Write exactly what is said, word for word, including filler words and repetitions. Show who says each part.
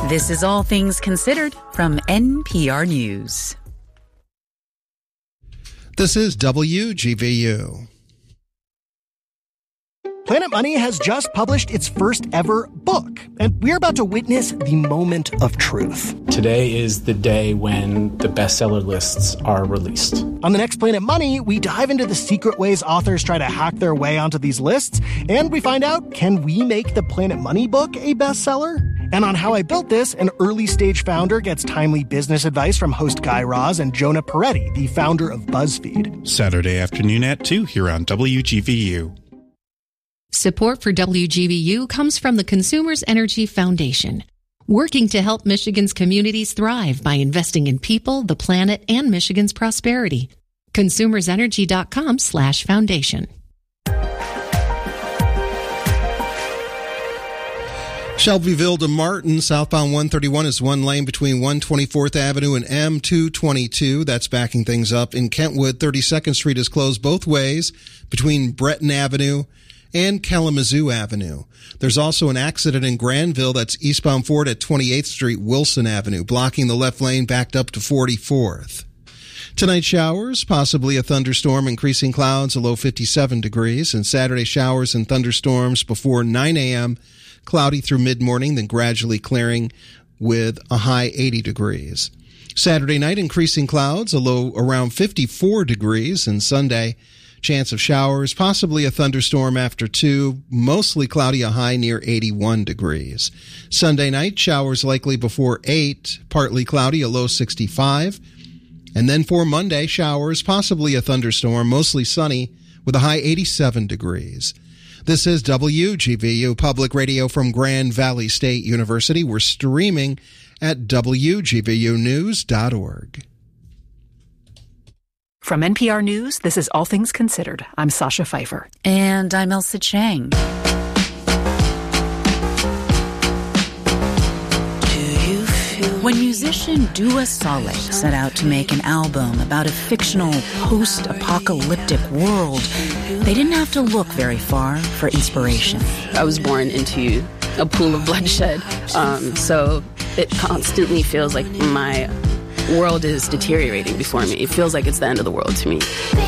Speaker 1: This is All Things Considered from N P R News.
Speaker 2: This is W G V U.
Speaker 3: Planet Money has just published its first ever book, and we're about to witness the moment of truth.
Speaker 4: Today is the day when the bestseller lists are released.
Speaker 3: On the next Planet Money, we dive into the secret ways authors try to hack their way onto these lists, and we find out, can we make the Planet Money book a bestseller? And on How I Built This, an early-stage founder gets timely business advice from host Guy Raz and Jonah Peretti, the founder of BuzzFeed.
Speaker 5: Saturday afternoon at two here on W G V U.
Speaker 6: Support for W G V U comes from the Consumers Energy Foundation, working to help Michigan's communities thrive by investing in people, the planet, and Michigan's prosperity. consumersenergy.com slash foundation.
Speaker 2: Shelbyville to Martin, southbound one thirty-one is one lane between one twenty-fourth Avenue and M two twenty-two. That's backing things up. In Kentwood, thirty-second Street is closed both ways between Breton Avenue and Kalamazoo Avenue. There's also an accident in Granville that's eastbound forward at twenty-eighth Street, Wilson Avenue, blocking the left lane backed up to forty-fourth. Tonight showers, possibly a thunderstorm, increasing clouds, a low fifty-seven degrees, and Saturday showers and thunderstorms before nine a.m., cloudy through mid-morning, then gradually clearing with a high eighty degrees. Saturday night, increasing clouds, a low around fifty-four degrees, and Sunday, chance of showers, possibly a thunderstorm after two, mostly cloudy, a high near eighty-one degrees. Sunday night, showers likely before eight, partly cloudy, a low sixty-five. And then for Monday, showers, possibly a thunderstorm, mostly sunny, with a high eighty-seven degrees. This is W G V U Public Radio from Grand Valley State University. We're streaming at W G V U news dot org.
Speaker 1: From N P R News, this is All Things Considered. I'm Sasha Pfeiffer.
Speaker 7: And I'm Elsa Chang. When musician Dua Saleh set out to make an album about a fictional post-apocalyptic world, they didn't have to look very far for inspiration.
Speaker 8: I was born into a pool of bloodshed, um, so it constantly feels like my world is deteriorating before me. It feels like it's the end of the world to me.